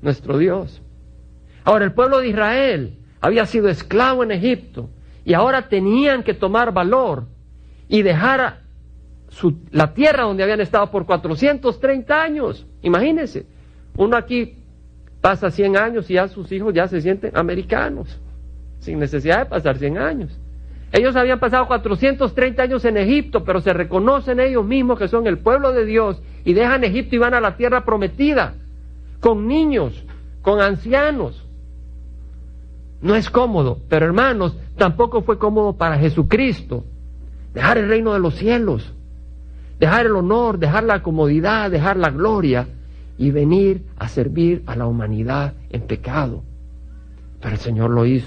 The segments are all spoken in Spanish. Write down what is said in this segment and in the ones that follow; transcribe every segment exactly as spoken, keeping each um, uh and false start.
nuestro Dios. Ahora, el pueblo de Israel había sido esclavo en Egipto y ahora tenían que tomar valor y dejar su, la tierra donde habían estado por cuatrocientos treinta años. Imagínense, uno aquí pasa cien años y ya sus hijos ya se sienten americanos, sin necesidad de pasar cien años. Ellos habían pasado cuatrocientos treinta años en Egipto, pero se reconocen ellos mismos que son el pueblo de Dios y dejan Egipto y van a la tierra prometida, con niños, con ancianos. No es cómodo, pero hermanos, tampoco fue cómodo para Jesucristo dejar el reino de los cielos, dejar el honor, dejar la comodidad, dejar la gloria y venir a servir a la humanidad en pecado. Pero el Señor lo hizo.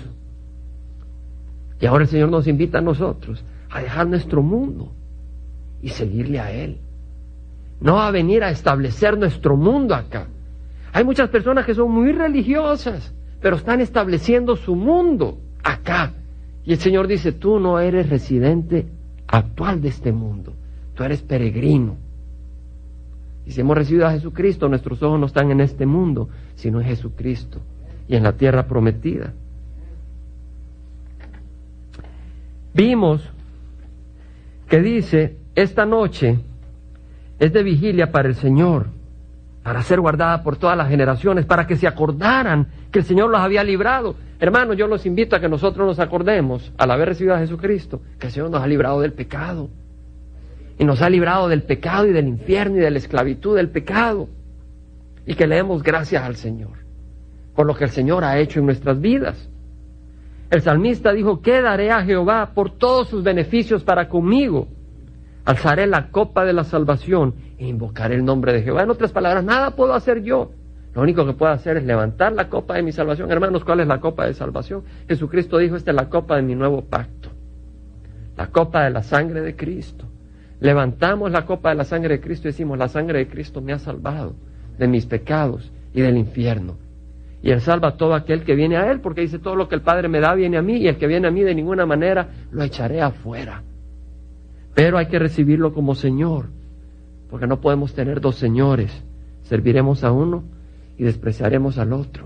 Y ahora el Señor nos invita a nosotros a dejar nuestro mundo y seguirle a Él. No a venir a establecer nuestro mundo acá. Hay muchas personas que son muy religiosas, pero están estableciendo su mundo acá. Y el Señor dice, tú no eres residente actual de este mundo, tú eres peregrino. Y si hemos recibido a Jesucristo, nuestros ojos no están en este mundo, sino en Jesucristo y en la tierra prometida. Vimos que dice, esta noche es de vigilia para el Señor, para ser guardada por todas las generaciones, para que se acordaran que el Señor los había librado. Hermanos, yo los invito a que nosotros nos acordemos, al haber recibido a Jesucristo, que el Señor nos ha librado del pecado. Y nos ha librado del pecado y del infierno y de la esclavitud del pecado. Y que le demos gracias al Señor por lo que el Señor ha hecho en nuestras vidas. El salmista dijo, ¿qué daré a Jehová por todos sus beneficios para conmigo? Alzaré la copa de la salvación e invocaré el nombre de Jehová. En otras palabras, nada puedo hacer yo. Lo único que puedo hacer es levantar la copa de mi salvación. Hermanos, ¿cuál es la copa de salvación? Jesucristo dijo, esta es la copa de mi nuevo pacto. La copa de la sangre de Cristo. Levantamos la copa de la sangre de Cristo y decimos, la sangre de Cristo me ha salvado de mis pecados y del infierno. Y Él salva a todo aquel que viene a Él, porque dice, todo lo que el Padre me da viene a mí, y el que viene a mí de ninguna manera lo echaré afuera. Pero hay que recibirlo como Señor, porque no podemos tener dos señores. Serviremos a uno y despreciaremos al otro.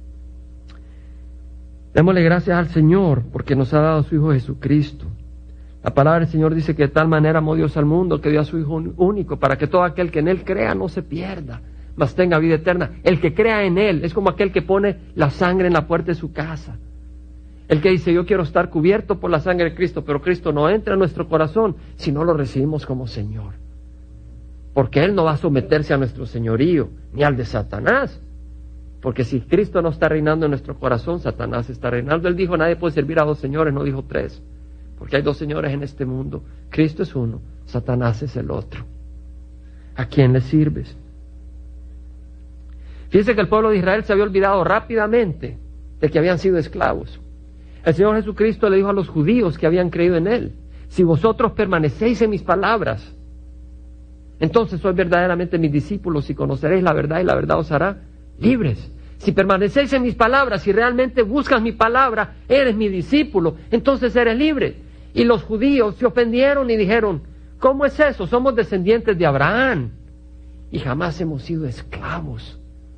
Démosle gracias al Señor, porque nos ha dado a su Hijo Jesucristo. La palabra del Señor dice que de tal manera amó Dios al mundo que dio a su Hijo único, para que todo aquel que en Él crea no se pierda, mas tenga vida eterna. El que crea en Él es como aquel que pone la sangre en la puerta de su casa. El que dice, yo quiero estar cubierto por la sangre de Cristo, pero Cristo no entra en nuestro corazón si no lo recibimos como Señor. Porque Él no va a someterse a nuestro señorío, ni al de Satanás. Porque si Cristo no está reinando en nuestro corazón, Satanás está reinando. Él dijo, nadie puede servir a dos señores, no dijo tres. Porque hay dos señores en este mundo. Cristo es uno, Satanás es el otro. ¿A quién le sirves? Fíjense que el pueblo de Israel se había olvidado rápidamente de que habían sido esclavos. El Señor Jesucristo le dijo a los judíos que habían creído en Él, si vosotros permanecéis en mis palabras, entonces sois verdaderamente mis discípulos y conoceréis la verdad y la verdad os hará libres. Si permanecéis en mis palabras, si realmente buscas mi palabra, eres mi discípulo, entonces eres libre. Y los judíos se ofendieron y dijeron, ¿cómo es eso? Somos descendientes de Abraham y jamás hemos sido esclavos.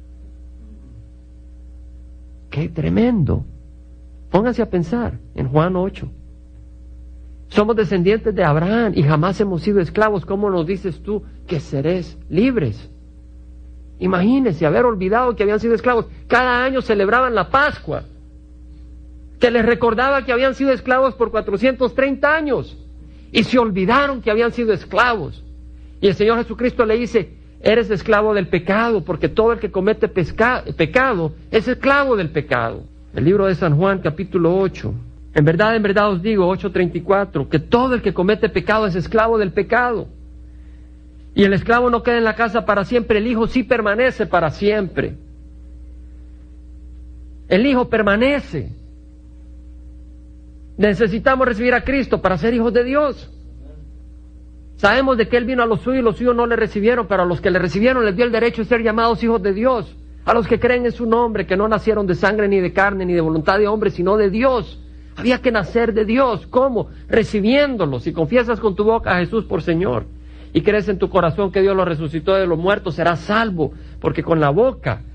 ¡Qué tremendo! Pónganse a pensar en Juan ocho. Somos descendientes de Abraham y jamás hemos sido esclavos. ¿Cómo nos dices tú que seréis libres? Imagínense haber olvidado que habían sido esclavos. Cada año celebraban la Pascua, que les recordaba que habían sido esclavos por cuatrocientos treinta años, y se olvidaron que habían sido esclavos. Y el Señor Jesucristo le dice, eres esclavo del pecado, porque todo el que comete pesca- pecado es esclavo del pecado. El libro de San Juan, capítulo ocho. En verdad, en verdad os digo, ocho treinta y cuatro, que todo el que comete pecado es esclavo del pecado. Y el esclavo no queda en la casa para siempre, el Hijo sí permanece para siempre. El Hijo permanece. Necesitamos recibir a Cristo para ser hijos de Dios. Sabemos de que Él vino a los suyos y los suyos no le recibieron, pero a los que le recibieron les dio el derecho de ser llamados hijos de Dios. A los que creen en su nombre, que no nacieron de sangre ni de carne ni de voluntad de hombre, sino de Dios. Había que nacer de Dios. ¿Cómo? Recibiéndolo. Si confiesas con tu boca a Jesús por Señor y crees en tu corazón que Dios lo resucitó de los muertos, serás salvo, porque con la boca